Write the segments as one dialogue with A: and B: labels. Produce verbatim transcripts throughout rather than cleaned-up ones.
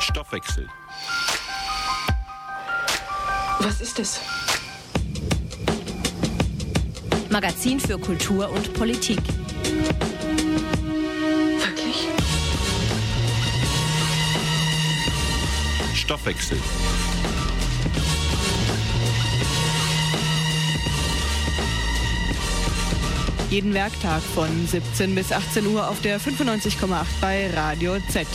A: Stoffwechsel.
B: Was ist es?
C: Magazin für Kultur und Politik.
B: Wirklich?
A: Stoffwechsel.
D: Jeden Werktag von siebzehn bis achtzehn Uhr auf der fünfundneunzig Komma acht bei Radio Z.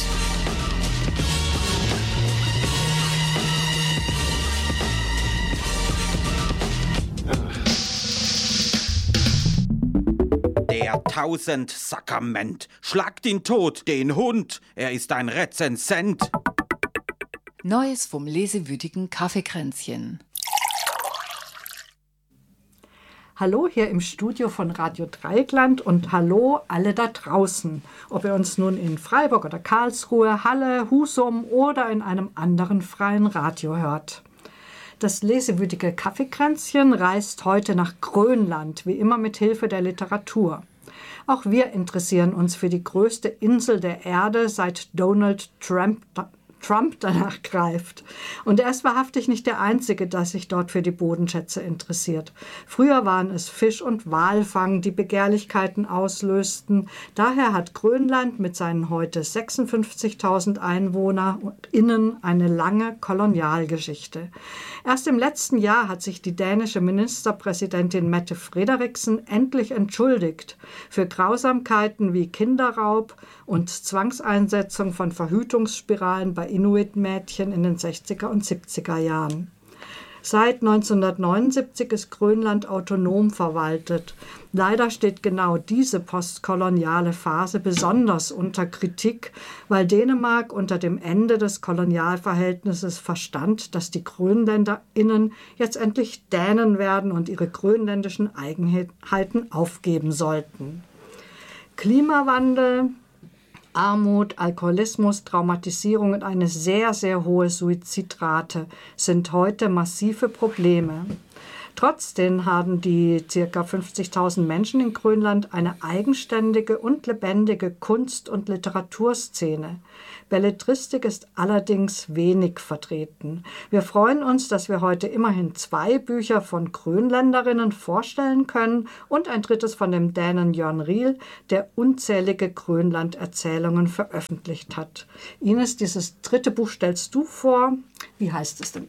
E: Der Tausendsakrament. Schlagt ihn tot, den Hund. Er ist ein Rezensent.
F: Neues vom lesewütigen Kaffeekränzchen.
G: Hallo hier im Studio von Radio Dreieckland und hallo alle da draußen. Ob ihr uns nun in Freiburg oder Karlsruhe, Halle, Husum oder in einem anderen freien Radio hört. Das lesewütige Kaffeekränzchen reist heute nach Grönland, wie immer mit Hilfe der Literatur. Auch wir interessieren uns für die größte Insel der Erde, seit Donald Trump Trump danach greift. Und er ist wahrhaftig nicht der Einzige, der sich dort für die Bodenschätze interessiert. Früher waren es Fisch- und Walfang, die Begehrlichkeiten auslösten. Daher hat Grönland mit seinen heute sechsundfünfzigtausend EinwohnerInnen eine lange Kolonialgeschichte. Erst im letzten Jahr hat sich die dänische Ministerpräsidentin Mette Frederiksen endlich entschuldigt für Grausamkeiten wie Kinderraub und Zwangseinsetzung von Verhütungsspiralen bei Inuit-Mädchen in den sechziger und siebziger Jahren. Seit neunzehnhundertneunundsiebzig ist Grönland autonom verwaltet. Leider steht genau diese postkoloniale Phase besonders unter Kritik, weil Dänemark unter dem Ende des Kolonialverhältnisses verstand, dass die GrönländerInnen jetzt endlich Dänen werden und ihre grönländischen Eigenheiten aufgeben sollten. Klimawandel, Armut, Alkoholismus, Traumatisierung und eine sehr, sehr hohe Suizidrate sind heute massive Probleme. Trotzdem haben die ca. fünfzigtausend Menschen in Grönland eine eigenständige und lebendige Kunst- und Literaturszene. Belletristik ist allerdings wenig vertreten. Wir freuen uns, dass wir heute immerhin zwei Bücher von Grönländerinnen vorstellen können und ein drittes von dem Dänen Jørn Riel, der unzählige Grönland-Erzählungen veröffentlicht hat. Ines, dieses dritte Buch stellst du vor. Wie heißt es denn?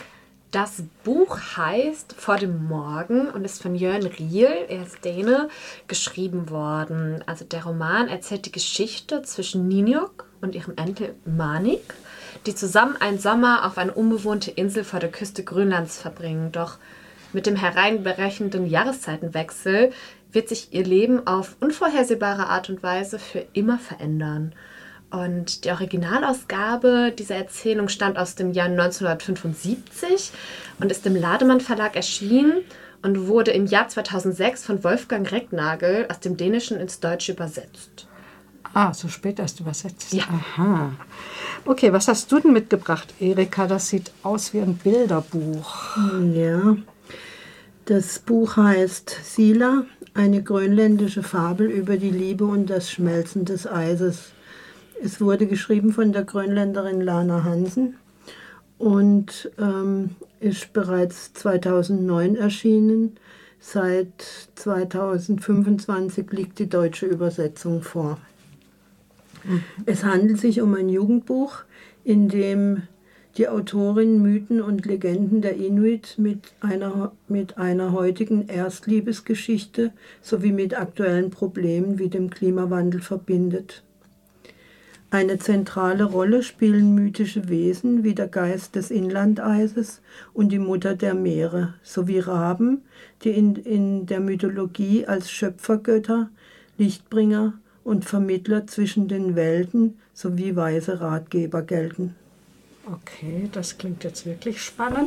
H: Das Buch heißt Vor dem Morgen und ist von Jørn Riel, er ist Däne, geschrieben worden. Also der Roman erzählt die Geschichte zwischen Ninjok und ihrem Enkel Manik, die zusammen einen Sommer auf eine unbewohnte Insel vor der Küste Grönlands verbringen. Doch mit dem hereinbrechenden Jahreszeitenwechsel wird sich ihr Leben auf unvorhersehbare Art und Weise für immer verändern. Und die Originalausgabe dieser Erzählung stammt aus dem Jahr neunzehnhundertfünfundsiebzig und ist im Lademann Verlag erschienen und wurde im Jahr zweitausendsechs von Wolfgang Recknagel aus dem Dänischen ins Deutsche übersetzt.
G: Ah, so spät erst übersetzt.
H: Ja.
G: Aha. Okay, was hast du denn mitgebracht, Erika? Das sieht aus wie ein Bilderbuch.
I: Ja, das Buch heißt Sila, eine grönländische Fabel über die Liebe und das Schmelzen des Eises. Es wurde geschrieben von der Grönländerin Lana Hansen und ähm, ist bereits zweitausendneun erschienen. Seit zweitausendfünfundzwanzig liegt die deutsche Übersetzung vor. Mhm. Es handelt sich um ein Jugendbuch, in dem die Autorin Mythen und Legenden der Inuit mit einer, mit einer heutigen Erstliebesgeschichte sowie mit aktuellen Problemen wie dem Klimawandel verbindet. Eine zentrale Rolle spielen mythische Wesen wie der Geist des Inlandeises und die Mutter der Meere, sowie Raben, die in, in der Mythologie als Schöpfergötter, Lichtbringer und Vermittler zwischen den Welten sowie weise Ratgeber gelten.
G: Okay, das klingt jetzt wirklich spannend.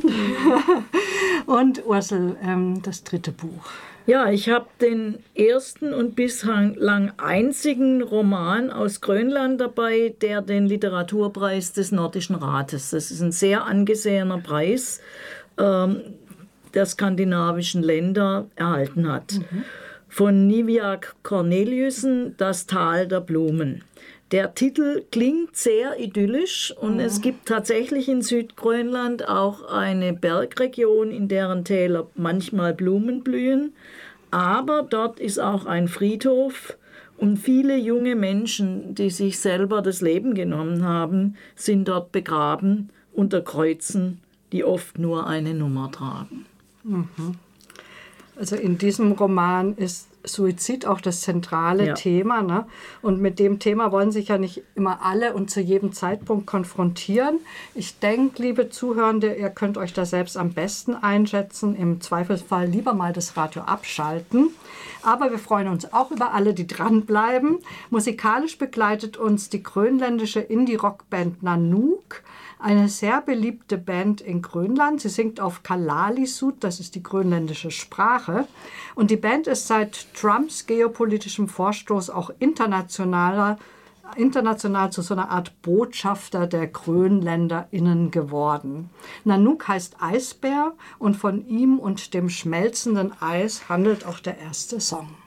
G: Und Ursel, ähm, das dritte Buch.
J: Ja, ich habe den ersten und bislang einzigen Roman aus Grönland dabei, der den Literaturpreis des Nordischen Rates, das ist ein sehr angesehener Preis, ähm, der skandinavischen Länder erhalten hat. Mhm. Von Niviaq Corneliussen, Das Tal der Blumen. Der Titel klingt sehr idyllisch und mhm. es gibt tatsächlich in Südgrönland auch eine Bergregion, in deren Täler manchmal Blumen blühen. Aber dort ist auch ein Friedhof und viele junge Menschen, die sich selber das Leben genommen haben, sind dort begraben unter Kreuzen, die oft nur eine Nummer tragen.
G: Mhm. Also in diesem Roman ist Suizid auch das zentrale ja. Thema. Ne? Und mit dem Thema wollen sich ja nicht immer alle und zu jedem Zeitpunkt konfrontieren. Ich denke, liebe Zuhörende, ihr könnt euch da selbst am besten einschätzen. Im Zweifelsfall lieber mal das Radio abschalten. Aber wir freuen uns auch über alle, die dranbleiben. Musikalisch begleitet uns die grönländische Indie-Rock-Band Nanook. Eine sehr beliebte Band in Grönland. Sie singt auf Kalaallisut, das ist die grönländische Sprache. Und die Band ist seit Trumps geopolitischem Vorstoß auch internationaler, international zu so einer Art Botschafter der GrönländerInnen geworden. Nanook heißt Eisbär und von ihm und dem schmelzenden Eis handelt auch der erste Song.